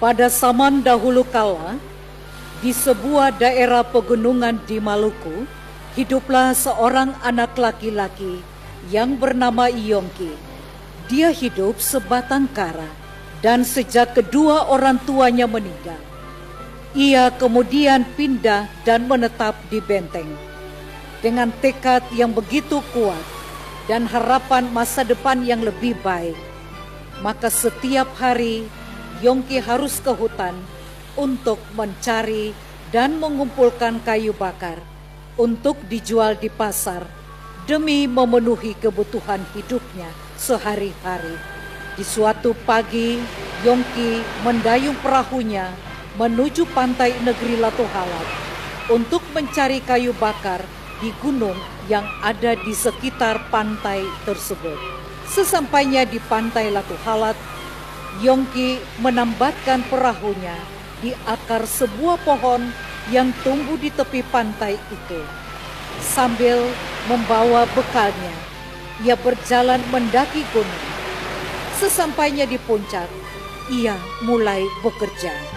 Pada zaman dahulu kala, di sebuah daerah pegunungan di Maluku, hiduplah seorang anak laki-laki yang bernama Yongki. Dia hidup sebatang kara, dan sejak kedua orang tuanya meninggal, ia kemudian pindah dan menetap di benteng. Dengan tekad yang begitu kuat dan harapan masa depan yang lebih baik, maka setiap hari Yongki harus ke hutan untuk mencari dan mengumpulkan kayu bakar untuk dijual di pasar demi memenuhi kebutuhan hidupnya sehari-hari. Di suatu pagi, Yongki mendayung perahunya menuju pantai negeri Latu Halat untuk mencari kayu bakar di gunung yang ada di sekitar pantai tersebut. Sesampainya di pantai Latu Halat, Yongki menambatkan perahunya di akar sebuah pohon yang tumbuh di tepi pantai itu. Sambil membawa bekalnya, ia berjalan mendaki gunung. Sesampainya di puncak, ia mulai bekerja.